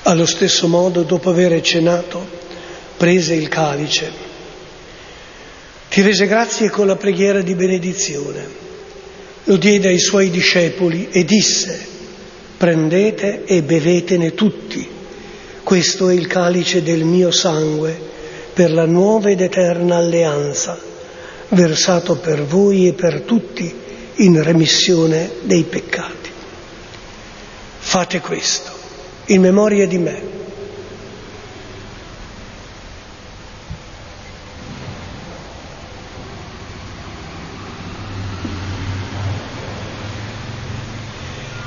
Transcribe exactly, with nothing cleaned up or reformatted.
Allo stesso modo, dopo aver cenato, prese il calice, ti rese grazie con la preghiera di benedizione, lo diede ai suoi discepoli e disse: prendete e bevetene tutti, questo è il calice del mio sangue per la nuova ed eterna alleanza, versato per voi e per tutti in remissione dei peccati. Fate questo in memoria di me.